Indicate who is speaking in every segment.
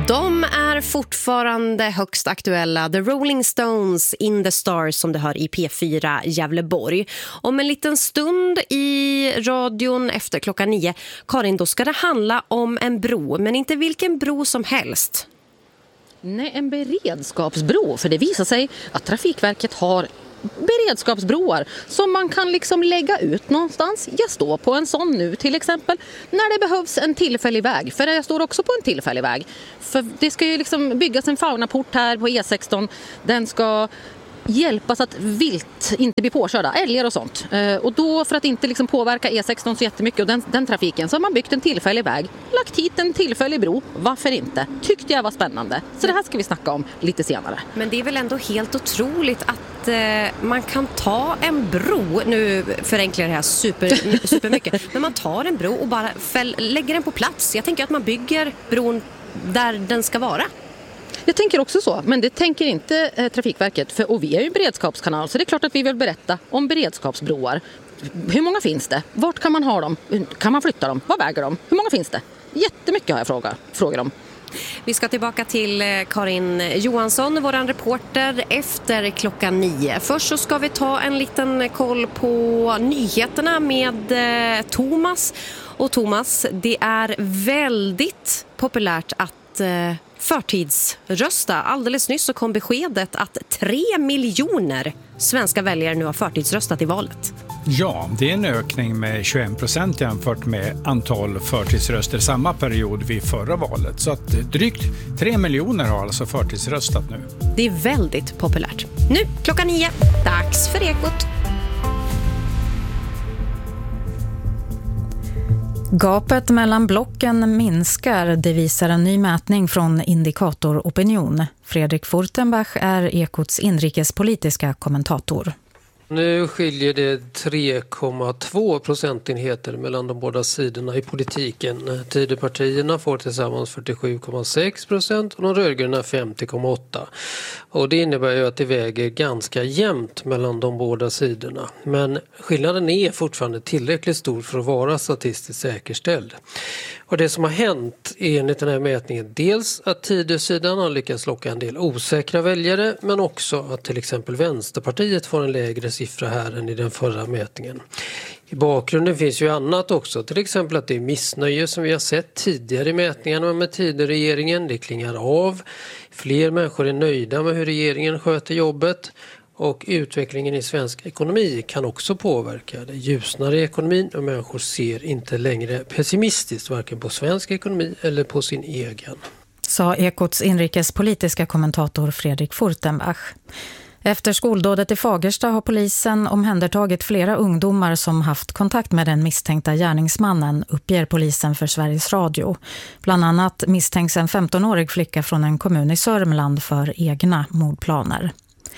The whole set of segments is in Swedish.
Speaker 1: De är fortfarande högst aktuella. The Rolling Stones, In the Stars, som du hör i P4 Gävleborg. Om en liten stund i radion efter klockan 9, Karin, då ska det handla om en bro, men inte vilken bro som helst.
Speaker 2: Nej, en beredskapsbro, för det visar sig att Trafikverket har beredskapsbroar som man kan liksom lägga ut någonstans. Jag står på en sån nu till exempel när det behövs en tillfällig väg, för jag står också på en tillfällig väg. För det ska ju liksom byggas en faunaport här på E16. Den ska hjälpa så att vilt inte blir påkörda, älgar och sånt. Och då, för att inte liksom påverka E16 så jättemycket och den trafiken, så har man byggt en tillfällig väg, lagt hit en tillfällig bro. Varför inte? Tyckte jag var spännande. Så det här ska vi snacka om lite senare. Men det är väl ändå helt otroligt att man kan ta en bro, nu förenklar det här supermycket, men man tar en bro och bara lägger den på plats. Jag tänker att man bygger bron där den ska vara. Jag tänker också så, men det tänker inte Trafikverket, och vi är ju en beredskapskanal, så det är klart att vi vill berätta om beredskapsbroar. Hur många finns det? Vart kan man ha dem? Kan man flytta dem? Vad väger de? Hur många finns det? Jättemycket har jag frågor om. Vi ska tillbaka till Karin Johansson, vår reporter, efter klockan 9. Först så ska vi ta en liten koll på nyheterna med Thomas. Och Thomas, det är väldigt populärt att förtidsrösta. Alldeles nyss så kom beskedet att 3 miljoner svenska väljare nu har förtidsröstat i valet.
Speaker 3: Ja, det är en ökning med 21% jämfört med antal förtidsröster samma period vid förra valet. Så att drygt 3 miljoner har alltså förtidsröstat nu.
Speaker 1: Det är väldigt populärt. Nu klockan 9, dags för Ekot.
Speaker 4: Gapet mellan blocken minskar, det visar en ny mätning från Indikator Opinion. Fredrik Furtenbach är Ekots inrikespolitiska kommentator.
Speaker 5: Nu skiljer det 3,2 procentenheter mellan de båda sidorna i politiken. Tidöpartierna får tillsammans 47,6% och de rödgröna 50,8%. Och det innebär ju att det väger ganska jämnt mellan de båda sidorna. Men skillnaden är fortfarande tillräckligt stor för att vara statistiskt säkerställd. Och det som har hänt enligt den här mätningen, dels att Tidösidan har lyckats locka en del osäkra väljare, men också att till exempel Vänsterpartiet får en lägre siffra här än i den förra mätningen. I bakgrunden finns ju annat också, till exempel att det är missnöje som vi har sett tidigare i mätningarna med Tidöregeringen. Det klingar av, fler människor är nöjda med hur regeringen sköter jobbet. Och utvecklingen i svensk ekonomi kan också påverka. Det ljusnar i ekonomin och människor ser inte längre pessimistiskt varken på svensk ekonomi eller på sin egen.
Speaker 4: Sa Ekots inrikespolitiska kommentator Fredrik Furtenbach. Efter skoldådet i Fagersta har polisen omhändertagit flera ungdomar som haft kontakt med den misstänkta gärningsmannen, uppger polisen för Sveriges Radio. Bland annat misstänks en 15-årig flicka från en kommun i Sörmland för egna mordplaner.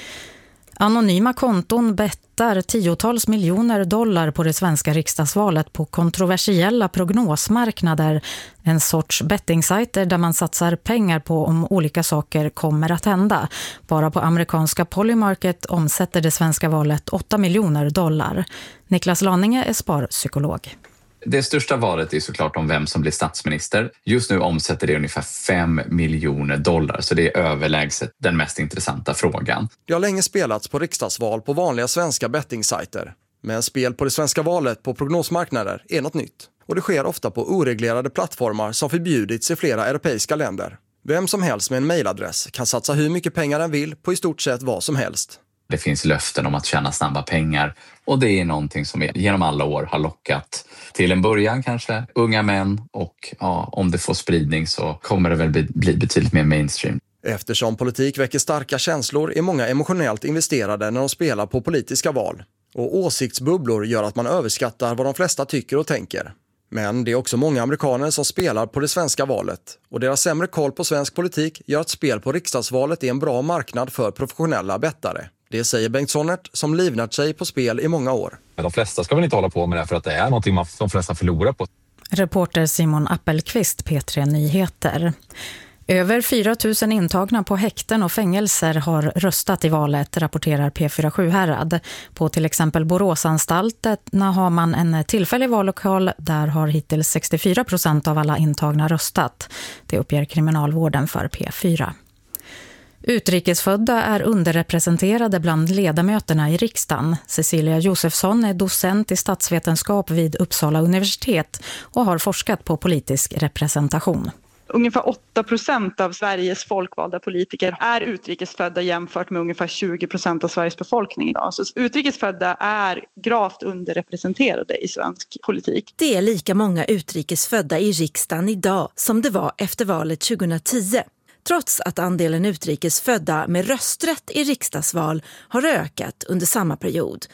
Speaker 4: Anonyma konton bettar tiotals miljoner dollar på det svenska riksdagsvalet på kontroversiella prognosmarknader. En sorts bettingsajter där man satsar pengar på om olika saker kommer att hända. Bara på amerikanska Polymarket omsätter det svenska valet 8 miljoner dollar. Niklas Laninge är sparpsykolog.
Speaker 6: Det största valet är såklart om vem som blir statsminister. Just nu omsätter det ungefär 5 miljoner dollar, så det är överlägset den mest intressanta frågan.
Speaker 7: Det har länge spelats på riksdagsval på vanliga svenska bettingsajter. Men spel på det svenska valet på prognosmarknader är något nytt. Och det sker ofta på oreglerade plattformar som förbjudits i flera europeiska länder. Vem som helst med en mejladress kan satsa hur mycket pengar den vill på i stort sett vad som helst.
Speaker 6: Det finns löften om att tjäna snabba pengar och det är någonting som genom alla år har lockat till en början kanske unga män och om det får spridning så kommer det väl bli betydligt mer mainstream.
Speaker 7: Eftersom politik väcker starka känslor är många emotionellt investerade när de spelar på politiska val. Och åsiktsbubblor gör att man överskattar vad de flesta tycker och tänker. Men det är också många amerikaner som spelar på det svenska valet. Och deras sämre koll på svensk politik gör att spel på riksdagsvalet är en bra marknad för professionella bettare. Det säger Bengt Sonnert som livnat sig på spel i många år.
Speaker 8: De flesta ska väl inte hålla på med det för att det är någonting de flesta förlorar på.
Speaker 4: Reporter Simon Appelqvist, P3 Nyheter. Över 4 000 intagna på häkten och fängelser har röstat i valet, rapporterar P4 Sjuhärad. På till exempel Boråsanstalterna har man en tillfällig vallokal. Där har hittills 64% av alla intagna röstat. Det uppger kriminalvården för P4. Utrikesfödda är underrepresenterade bland ledamöterna i riksdagen. Cecilia Josefsson är docent i statsvetenskap vid Uppsala universitet och har forskat på politisk representation.
Speaker 9: Ungefär 8% av Sveriges folkvalda politiker är utrikesfödda jämfört med ungefär 20% av Sveriges befolkning idag. Så utrikesfödda är gravt underrepresenterade i svensk politik.
Speaker 10: Det är lika många utrikesfödda i riksdagen idag som det var efter valet 2010. Trots att andelen utrikesfödda med rösträtt i riksdagsval har ökat under samma period.